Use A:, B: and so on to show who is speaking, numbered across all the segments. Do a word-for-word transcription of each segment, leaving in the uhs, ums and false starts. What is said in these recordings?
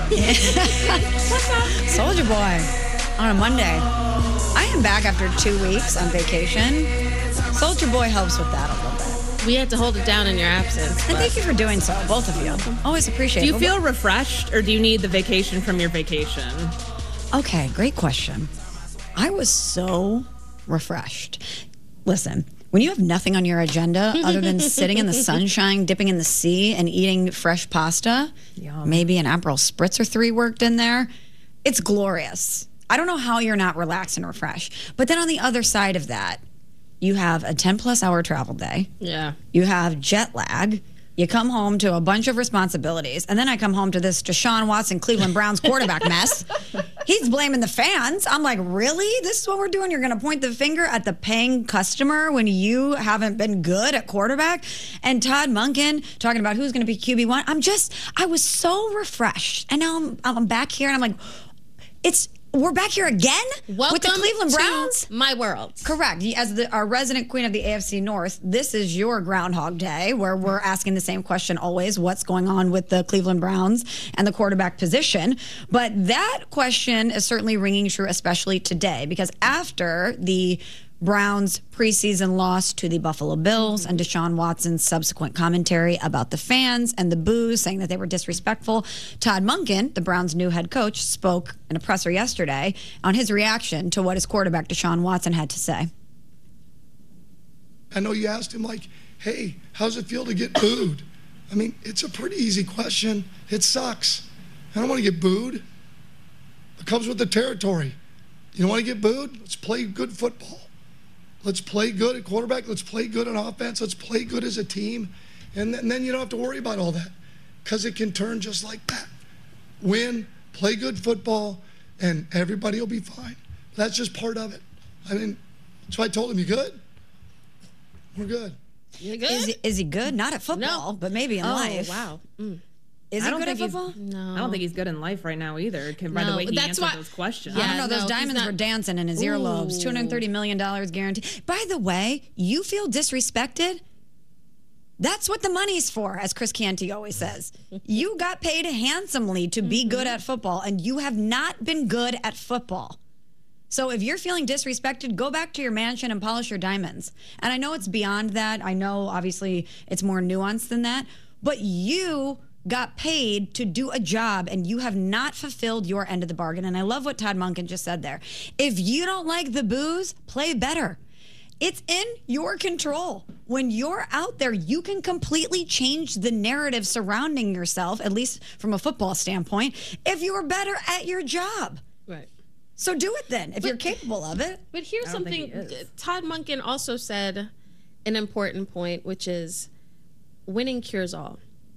A: What's up? Soldier Boy on a Monday. I am back after two weeks on vacation. Soldier Boy helps with that a little bit.
B: We had to hold it down in your absence.
A: And thank you for doing so, both of you. Always appreciate it.
C: Do you feel refreshed, or do you need the vacation from your vacation?
A: Okay, great question. I was so refreshed. Listen, when you have nothing on your agenda other than sitting in the sunshine, dipping in the sea, and eating fresh pasta, Yum. maybe an Aperol Spritz or three worked in there, it's glorious. I don't know how you're not relaxed and refreshed. But then on the other side of that, you have a ten-plus hour travel day.
B: Yeah.
A: You have jet lag. You come home to a bunch of responsibilities, and then I come home to this Deshaun Watson Cleveland Browns quarterback mess. He's blaming the fans. I'm like, really? This is what we're doing? You're going to point the finger at the paying customer when you haven't been good at quarterback? And Todd Monken talking about who's going to be Q B one. I'm just, I was so refreshed. And now I'm, I'm back here, and I'm like, it's... We're back here again
B: Welcome
A: with the Cleveland Browns?
B: To my world.
A: Correct. As the, our resident queen of the A F C North, this is your Groundhog Day, where we're asking the same question always, what's going on with the Cleveland Browns and the quarterback position? But that question is certainly ringing true, especially today, because after the Browns' preseason loss to the Buffalo Bills and Deshaun Watson's subsequent commentary about the fans and the boos, saying that they were disrespectful, Todd Monken, the Browns' new head coach, spoke in a presser yesterday on his reaction to what his quarterback Deshaun Watson had to say.
D: I know you asked him, like, hey, how's it feel to get booed? I mean, it's a pretty easy question. It sucks. I don't want to get booed. It comes with the territory. You don't want to get booed? Let's play good football. Let's play good at quarterback. Let's play good on offense. Let's play good as a team. And, th- and then you don't have to worry about all that, because it can turn just like that. Win, play good football, and everybody will be fine. That's just part of it. I mean, so I told him, you good? We're good.
B: You good?
A: Is he, is he good? Not at football,
B: No.
A: but maybe in
B: oh,
A: life.
B: wow. Mm.
A: Is
C: I
A: he
C: don't
A: good at
C: think
A: football?
B: No.
C: I don't think he's good in life right now either, by the
B: No,
C: way he
B: that's
C: answered
B: why-
C: those questions.
B: Yeah.
A: I don't know. Those
B: no, he's
A: diamonds
B: not-
A: were dancing in his earlobes. two hundred thirty million dollars guaranteed. By the way, you feel disrespected? That's what the money's for, as Chris Canty always says. You got paid handsomely to be good at football, and you have not been good at football. So if you're feeling disrespected, go back to your mansion and polish your diamonds. And I know it's beyond that. I know, obviously, it's more nuanced than that. But you got paid to do a job, and you have not fulfilled your end of the bargain. And I love what Todd Monken just said there. If you don't like the boos, play better. It's in your control. When you're out there, you can completely change the narrative surrounding yourself, at least from a football standpoint, if you're better at your job.
B: Right.
A: So do it then, if
B: But-
A: you're capable of it.
B: But here's
C: I don't think
B: something
C: he is.
B: Todd Monken also said, an important point, which is winning cures all.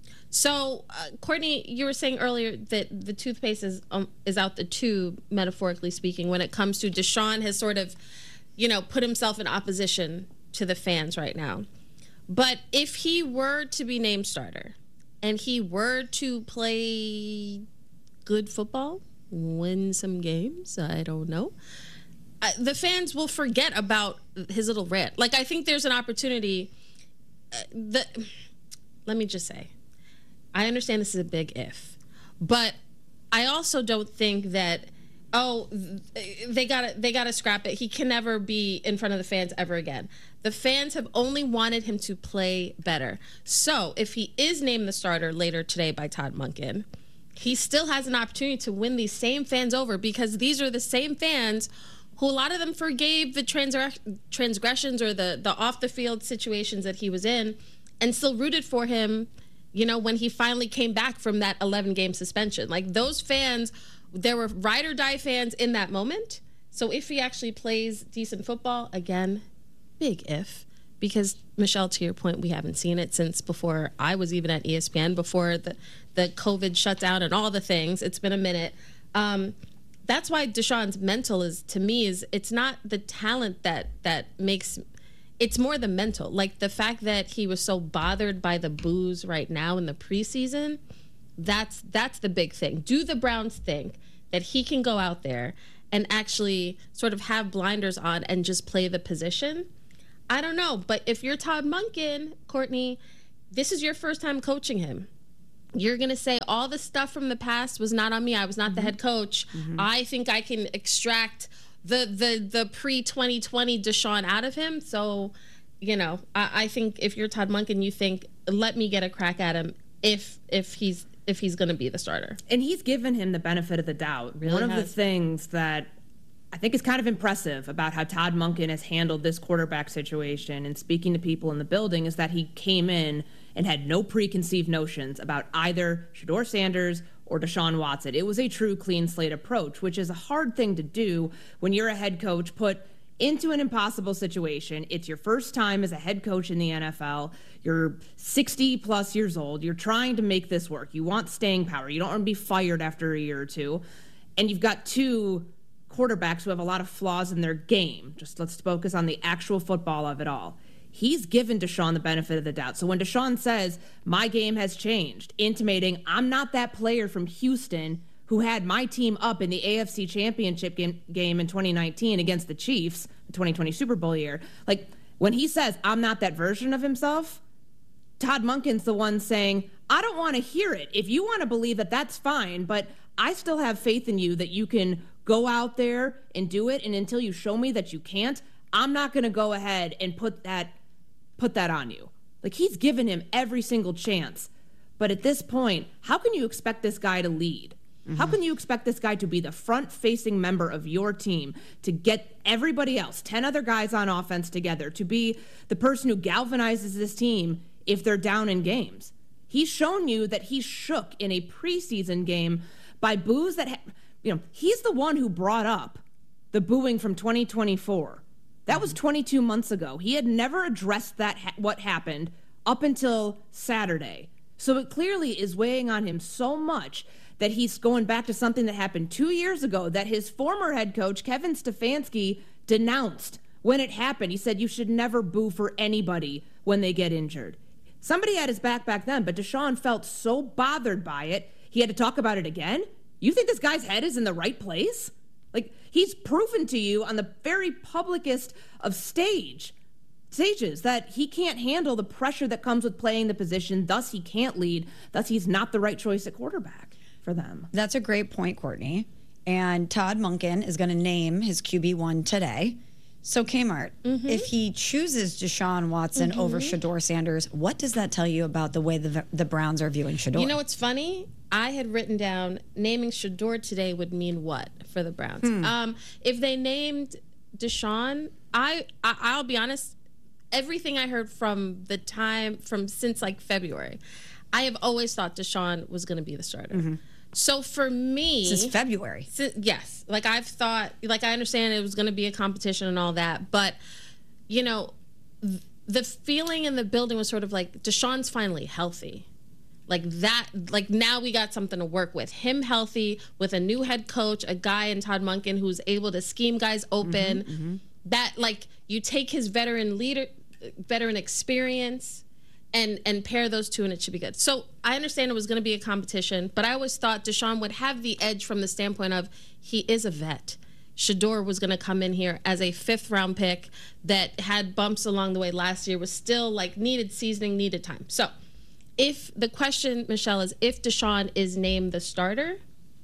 B: So, uh, Courtney, you were saying earlier that the toothpaste is um, is out the tube, metaphorically speaking, when it comes to Deshaun has sort of, you know, put himself in opposition to the fans right now. But if he were to be named starter and he were to play good football, win some games, I don't know, uh, the fans will forget about his little rant. Like, I think there's an opportunity. Uh, the, let me just say, I understand this is a big if, but I also don't think that, oh, they gotta they gotta scrap it. He can never be in front of the fans ever again. The fans have only wanted him to play better. So if he is named the starter later today by Todd Monken, he still has an opportunity to win these same fans over, because these are the same fans who a lot of them forgave the transgress- transgressions or the, the off-the-field situations that he was in and still rooted for him, you know, when he finally came back from that eleven-game suspension. Like, those fans, there were ride or die fans in that moment. So if he actually plays decent football, again, big if. Because, Michelle, to your point, we haven't seen it since before I was even at E S P N, before the, the COVID shutdown and all the things. It's been a minute. Um, that's why Deshaun's mental is, to me, is it's not the talent that that makes... It's more the mental. Like, the fact that he was so bothered by the boos right now in the preseason, that's that's the big thing. Do the Browns think that he can go out there and actually sort of have blinders on and just play the position? I don't know. But if you're Todd Monken, Courtney, this is your first time coaching him. you're going to say all the stuff from the past was not on me. I was not mm-hmm. the head coach. Mm-hmm. I think I can extract the the the pre twenty twenty Deshaun out of him. So, you know, I, I think if you're Todd Monken, you think, let me get a crack at him if if he's if he's going to be the starter.
C: And he's given him the benefit of the doubt.
B: Really
C: One of
B: has.
C: the things that I think is kind of impressive about how Todd Monken has handled this quarterback situation and speaking to people in the building is that he came in and had no preconceived notions about either Shedeur Sanders or Deshaun Watson. It was a true clean slate approach, which is a hard thing to do when you're a head coach put into an impossible situation. It's your first time as a head coach in the N F L. You're sixty plus years old. You're trying to make this work. You want staying power. You don't want to be fired after a year or two. And you've got two quarterbacks who have a lot of flaws in their game. Just let's focus on the actual football of it all. He's given Deshaun the benefit of the doubt. So when Deshaun says, my game has changed, intimating I'm not that player from Houston who had my team up in the A F C Championship game, game in twenty nineteen against the Chiefs, the twenty twenty Super Bowl year. Like, when he says, I'm not that version of himself, Todd Monken's the one saying, I don't want to hear it. If you want to believe that, that's fine, but I still have faith in you that you can go out there and do it, and until you show me that you can't, I'm not going to go ahead and put that put that on you. Like, he's given him every single chance. But at this point, how can you expect this guy to lead? Mm-hmm. How can you expect this guy to be the front-facing member of your team, to get everybody else, ten other guys on offense together, to be the person who galvanizes this team if they're down in games? He's shown you that he shook in a preseason game by boos that, ha- you know, he's the one who brought up the booing from twenty twenty-four. That was twenty-two months ago. He had never addressed that ha- what happened up until Saturday. So it clearly is weighing on him so much that he's going back to something that happened two years ago that his former head coach, Kevin Stefanski, denounced when it happened. He said you should never boo for anybody when they get injured. Somebody had his back back then, but Deshaun felt so bothered by it, he had to talk about it again? You think this guy's head is in the right place? Like, he's proven to you on the very publicest of stage stages that he can't handle the pressure that comes with playing the position. Thus, he can't lead. Thus, he's not the right choice at quarterback for them.
A: That's a great point, Courtney. And Todd Monken is going to name his Q B one today. So, Kmart, mm-hmm. if he chooses Deshaun Watson mm-hmm. over Shedeur Sanders, what does that tell you about the way the the Browns are viewing Shedeur?
B: You know what's funny? I had written down naming Shedeur today would mean what for the Browns. Hmm. Um, if they named Deshaun, I, I I'll be honest, everything I heard from the time from since like February, I have always thought Deshaun was going to be the starter. Mm-hmm. So for me,
A: since February,
B: since, yes, like I've thought, like I understand it was going to be a competition and all that, but you know, th- the feeling in the building was sort of like Deshaun's finally healthy. Like that, like now we got something to work with. Him healthy with a new head coach, a guy in Todd Monken who's able to scheme guys open. Mm-hmm, mm-hmm. That like you take his veteran leader, veteran experience, and and pair those two, and it should be good. So I understand it was going to be a competition, but I always thought Deshaun would have the edge from the standpoint of he is a vet. Shedeur was going to come in here as a fifth round pick that had bumps along the way last year, was still like needed seasoning, needed time. So. If the question, Michelle, is if Deshaun is named the starter,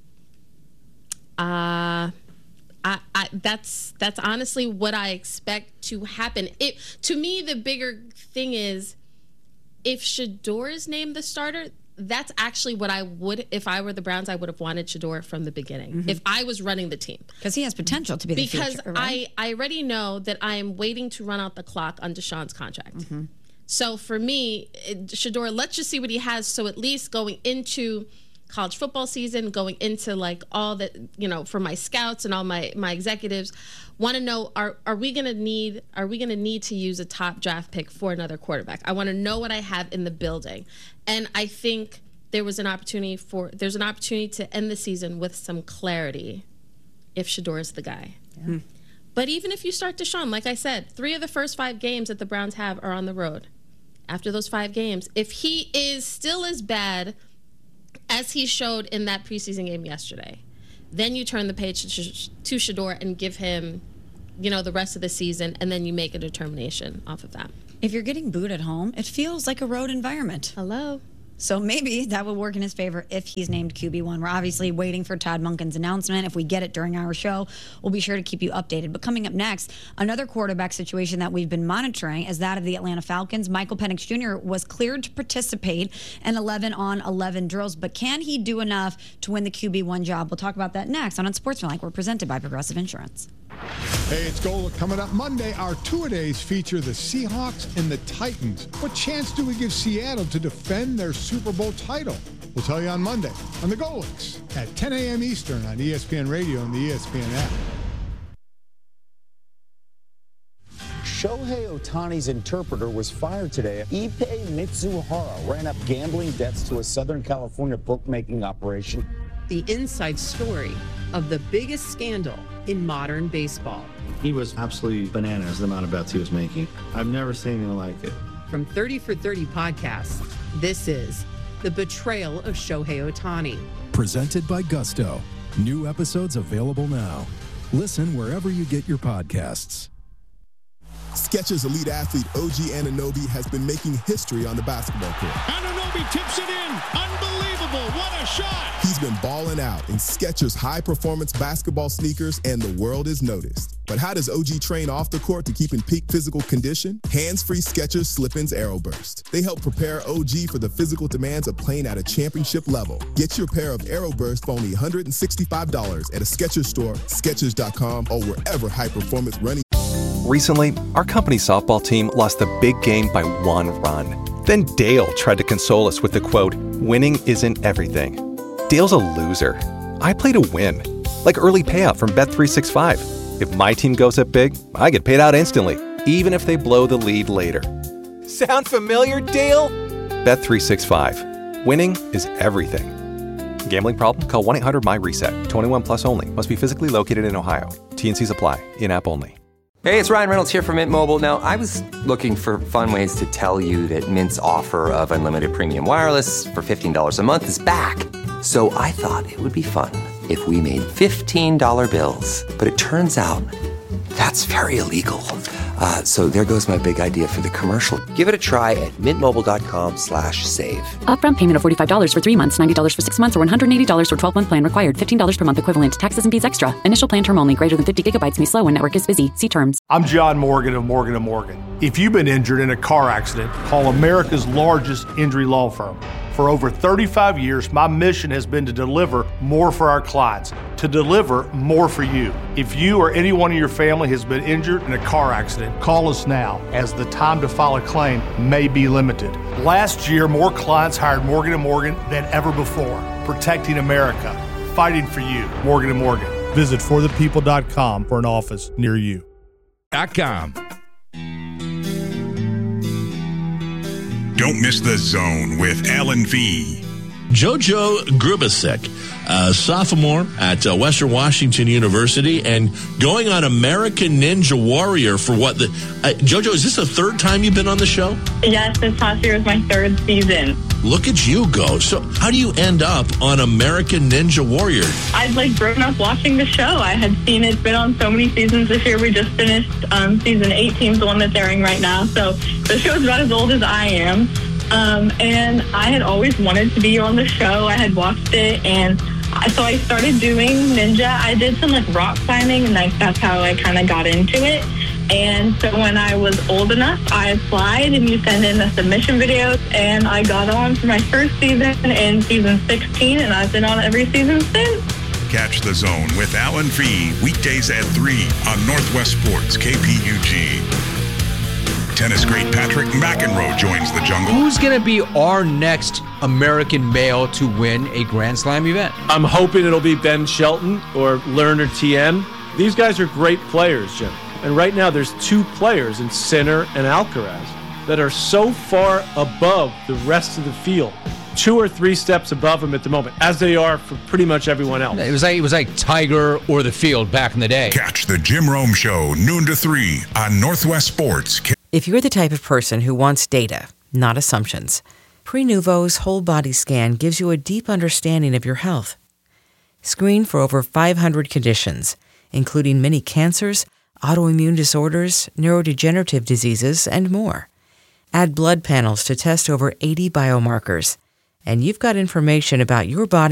B: uh, I, I, that's that's honestly what I expect to happen. It to me, the bigger thing is if Shedeur is named the starter. That's actually what I would, if I were the Browns, I would have wanted Shedeur from the beginning. Mm-hmm. If I was running the team,
A: because he has potential to be the
B: because
A: future. Because right?
B: I I already know that I am waiting to run out the clock on Deshaun's contract. Mm-hmm. So for me, Shedeur, let's just see what he has. So at least going into college football season, going into like all the, you know, for my scouts and all my, my executives, want to know, are are we going to need, are we going to need to use a top draft pick for another quarterback? I want to know what I have in the building. And I think there was an opportunity for, there's an opportunity to end the season with some clarity if Shedeur is the guy. Yeah. Hmm. But even if you start Deshaun, like I said, three of the first five games that the Browns have are on the road. After those five games, if he is still as bad as he showed in that preseason game yesterday, then you turn the page to, to Shedeur and give him, you know, the rest of the season, and then you make a determination off of that.
A: If you're getting booed at home, it feels like a road environment.
B: Hello.
A: So maybe that will work in his favor if he's named Q B one. We're obviously waiting for Todd Monken's announcement. If we get it during our show, we'll be sure to keep you updated. But coming up next, another quarterback situation that we've been monitoring is that of the Atlanta Falcons. Michael Penix Junior was cleared to participate in eleven on eleven drills, but can he do enough to win the Q B one job? We'll talk about that next on Unsportsmanlike. We're presented by Progressive Insurance.
E: Hey, it's Gola. Coming up Monday, our two-a-days feature the Seahawks and the Titans. What chance do we give Seattle to defend their Super Bowl title? We'll tell you on Monday on the Golics at ten a.m. Eastern on E S P N Radio and the E S P N app.
F: Shohei Ohtani's interpreter was fired today. Ippei Mitsuhara ran up gambling debts to a Southern California bookmaking operation.
G: The inside story of the biggest scandal in modern baseball.
H: He was absolutely bananas, the amount of bets he was making. I've never seen anything like it.
G: From thirty for thirty podcasts, this is The Betrayal of Shohei Ohtani.
I: Presented by Gusto. New episodes available now. Listen wherever you get your podcasts.
J: Skechers elite athlete O G Anunoby has been making history on the basketball court.
E: Anunoby tips it in. Unbelievable. What a shot.
J: He's been balling out in Skechers high-performance basketball sneakers, and the world is noticed. But how does O G train off the court to keep in peak physical condition? Hands-free Skechers Slip-ins Aeroburst. They help prepare O G for the physical demands of playing at a championship level. Get your pair of Aeroburst for only one hundred sixty-five dollars at a Skechers store, Skechers dot com, or wherever high-performance running.
K: Recently, our company's softball team lost the big game by one run. Then Dale tried to console us with the quote, "Winning isn't everything." Dale's a loser. I play to win. Like early payout from Bet three sixty-five. If my team goes up big, I get paid out instantly, even if they blow the lead later. Sound familiar, Dale? Bet three sixty-five. Winning is everything. Gambling problem? Call one eight hundred my reset. twenty-one plus only. Must be physically located in Ohio. T N Cs apply. In-app only.
L: Hey, it's Ryan Reynolds here from Mint Mobile. Now, I was looking for fun ways to tell you that Mint's offer of unlimited premium wireless for fifteen dollars a month is back. So I thought it would be fun if we made fifteen dollar bills. But it turns out that's very illegal. Uh, so there goes my big idea for the commercial. Give it a try at mintmobile.com slash save.
M: Upfront payment of forty-five dollars for three months, ninety dollars for six months, or one hundred eighty dollars for twelve-month plan required. fifteen dollars per month equivalent. Taxes and fees extra. Initial plan term only. Greater than fifty gigabytes may slow when network is busy. See terms.
N: I'm John Morgan of Morgan and Morgan. If you've been injured in a car accident, call America's largest injury law firm. For over thirty-five years, my mission has been to deliver more for our clients, to deliver more for you. If you or anyone in your family has been injured in a car accident, call us now, as the time to file a claim may be limited. Last year, more clients hired Morgan and Morgan than ever before, protecting America, fighting for you. Morgan and Morgan. Visit for the people dot com for an office near you.
O: .com. Don't miss The Zone with Alan V.
P: JoJo Grubasek, a sophomore at uh, Western Washington University, and going on American Ninja Warrior for what the... Uh, JoJo, is this the third time you've been on the show?
Q: Yes, this past year was my third season.
P: Look at you go. So how do you end up on American Ninja Warrior?
Q: I'd like grown up watching the show. I had seen it, been on so many seasons this year. We just finished um, season eighteen, the one that's airing right now. So the show's about as old as I am. Um, and I had always wanted to be on the show. I had watched it, and so I started doing ninja. I did some like rock climbing, and like that's how I kind of got into it. And so when I was old enough, I applied, and you send in the submission videos, and I got on for my first season in season sixteen, and I've been on every season since.
O: Catch The Zone with Alan V. weekdays at three on Northwest Sports K P U G. Tennis great Patrick McEnroe joins the jungle.
R: Who's going to be our next American male to win a Grand Slam event?
S: I'm hoping it'll be Ben Shelton or Lerner T M. These guys are great players, Jim. And right now there's two players in Sinner and Alcaraz that are so far above the rest of the field. Two or three steps above them at the moment, as they are for pretty much everyone else.
R: It was like it was like Tiger or the field back in the day.
O: Catch the Jim Rome Show noon to three on Northwest Sports.
T: If you're the type of person who wants data, not assumptions, Prenuvo's whole body scan gives you a deep understanding of your health. Screen for over five hundred conditions, including many cancers, autoimmune disorders, neurodegenerative diseases, and more. Add blood panels to test over eighty biomarkers. and you've got information about your body